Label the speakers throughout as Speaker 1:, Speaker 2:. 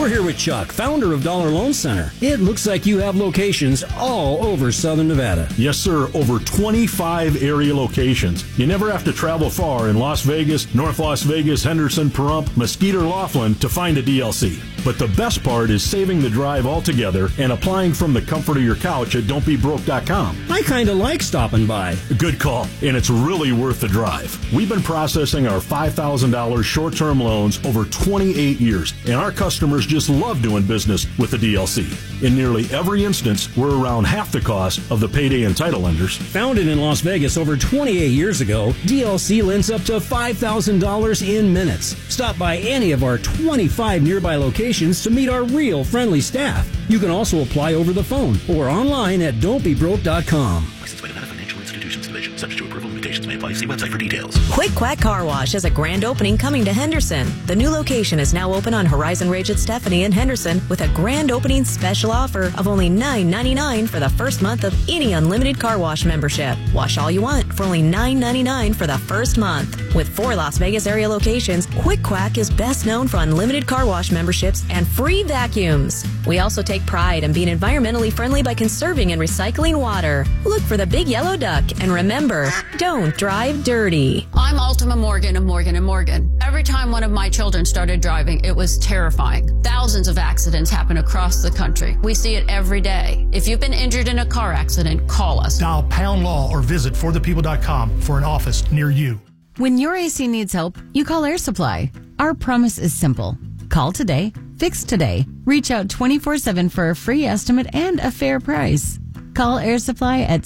Speaker 1: We're here with Chuck, founder of Dollar Loan Center. It looks like you have locations all over Southern Nevada.
Speaker 2: Yes, sir. Over 25 area locations. You never have to travel far in Las Vegas, North Las Vegas, Henderson, Pahrump, Mesquite, or Laughlin to find a DLC. But the best part is saving the drive altogether and applying from the comfort of your couch at don'tbebroke.com.
Speaker 1: I kind of like stopping by.
Speaker 2: Good call, and it's really worth the drive. We've been processing our $5,000 short-term loans over 28 years, and our customers just love doing business with the DLC. In nearly every instance, we're around half the cost of the payday and title lenders.
Speaker 1: Founded in Las Vegas over 28 years ago, DLC lends up to $5,000 in minutes. Stop by any of our 25 nearby locations to meet our real friendly staff. You can also apply over the phone or online at don'tbebroke.com.
Speaker 3: Licensed by Nevada Financial Institutions Division. Subject to approval, limitations may apply. See website for details.
Speaker 4: Quick Quack Car Wash has a grand opening coming to Henderson. The new location is now open on Horizon Ridge at Stephanie in Henderson with a grand opening special offer of only $9.99 for the first month of any unlimited car wash membership. Wash all you want for only $9.99 for the first month. With 4 Las Vegas area locations, Quick Quack is best known for unlimited car wash memberships and free vacuums. We also take pride in being environmentally friendly by conserving and recycling water. Look for the big yellow duck and remember, don't drive dirty.
Speaker 5: I'm Ultima Morgan of Morgan & Morgan. Every time one of my children started driving, it was terrifying. Thousands of accidents happen across the country. We see it every day. If you've been injured in a car accident, call us.
Speaker 6: Dial pound law or visit forthepeople.com for an office near you.
Speaker 7: When your AC needs help, you call Air Supply. Our promise is simple. Call today, fix today. Reach out 24/7 for a free estimate and a fair price. Call Air Supply at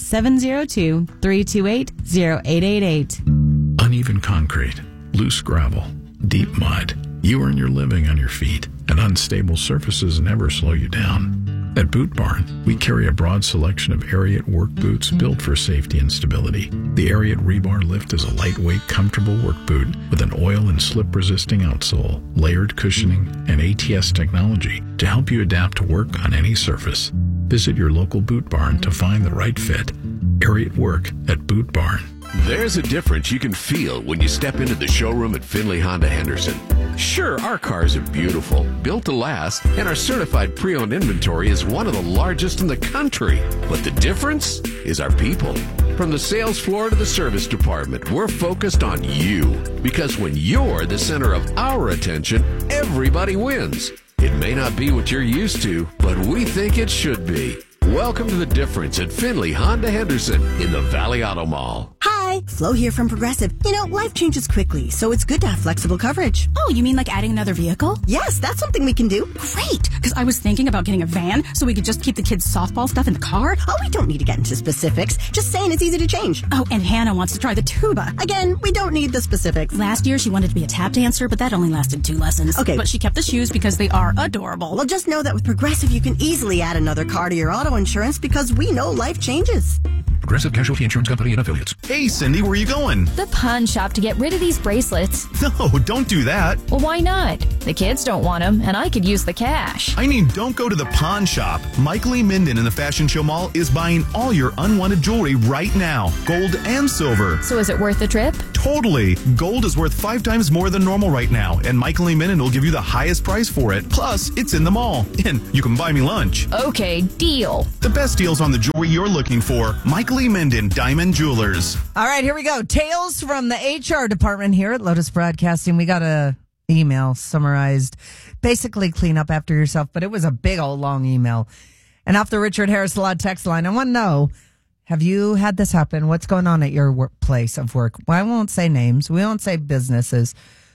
Speaker 7: 702-328-0888.
Speaker 8: Uneven concrete, loose gravel, deep mud. You earn your living on your feet, and unstable surfaces never slow you down. At Boot Barn, we carry a broad selection of Ariat work boots built for safety and stability. The Ariat Rebar Lift is a lightweight, comfortable work boot with an oil and slip-resisting outsole, layered cushioning, and ATS technology to help you adapt to work on any surface. Visit your local Boot Barn to find the right fit. Ariat Work at Boot Barn.
Speaker 9: There's a difference you can feel when you step into the showroom at Finley Honda Henderson. Sure, our cars are beautiful, built to last, and our certified pre-owned inventory is one of the largest in the country. But the difference is our people. From the sales floor to the service department, we're focused on you. Because when you're the center of our attention, everybody wins. It may not be what you're used to, but we think it should be. Welcome to The Difference at Finley Honda Henderson in the Valley Auto Mall.
Speaker 10: Hi, Flo here from Progressive. You know, life changes quickly, so it's good to have flexible coverage.
Speaker 11: Oh, you mean like adding another vehicle?
Speaker 10: Yes, that's something we can do.
Speaker 11: Great, because I was thinking about getting a van so we could just keep the kids' softball stuff in the car.
Speaker 10: Oh, we don't need to get into specifics. Just saying it's easy to change.
Speaker 11: Oh, and Hannah wants to try the tuba.
Speaker 10: Again, we don't need the specifics.
Speaker 11: Last year, she wanted to be a tap dancer, but that only lasted 2 lessons.
Speaker 10: Okay.
Speaker 11: But she kept the shoes because they are adorable.
Speaker 10: Well, just know that with Progressive, you can easily add another car to your auto insurance because we know life changes.
Speaker 3: Progressive Casualty Insurance Company and Affiliates.
Speaker 12: Hey, Cindy, where are you going?
Speaker 13: The pawn shop to get rid of these bracelets.
Speaker 12: No, don't do that.
Speaker 13: Well, why not? The kids don't want them, and I could use the cash.
Speaker 12: I mean, don't go to the pawn shop. Michael E. Minden in the Fashion Show Mall is buying all your unwanted jewelry right now, gold and silver.
Speaker 13: So is it worth the trip?
Speaker 12: Totally. Gold is worth 5 times more than normal right now, and Michael E. Minden will give you the highest price for it. Plus, it's in the mall, and you can buy me lunch.
Speaker 13: Okay, deal.
Speaker 12: The best deals on the jewelry you're looking for. Michael E. Minden, Diamond Jewelers.
Speaker 14: All right, here we go. Tales from the HR department here at Lotus Broadcasting. We got a email summarized. Basically, clean up after yourself, but it was a big old long email. And off the Richard Harris Law text line, I want to know, have you had this happen? What's going on at your workplace of work? Well, I won't say names. We won't say businesses.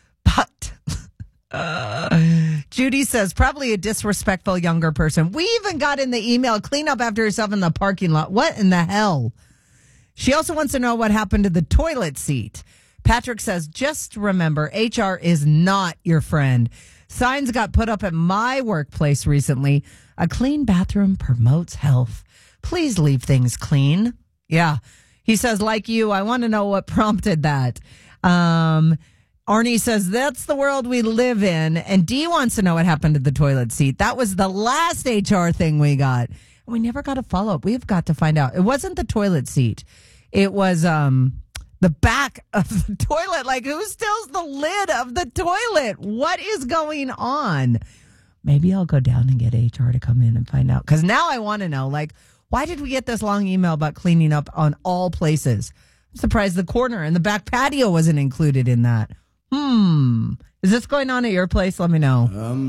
Speaker 14: But Judy says, probably a disrespectful younger person. We even got in the email, clean up after yourself in the parking lot. What in the hell? She also wants to know what happened to the toilet seat. Patrick says, just remember, HR is not your friend. Signs got put up at my workplace recently. A clean bathroom promotes health. Please leave things clean. Yeah. He says, like you, I want to know what prompted that. Arnie says, that's the world we live in. And Dee wants to know what happened to the toilet seat. That was the last HR thing we got. We never got a follow-up. We've got to find out. It wasn't the toilet seat. It was the back of the toilet. Like, who steals the lid of the toilet? What is going on? Maybe I'll go down and get HR to come in and find out. Because now I want to know, like, why did we get this long email about cleaning up on all places? I'm surprised the corner and the back patio wasn't included in that. Is this going on at your place? Let me know.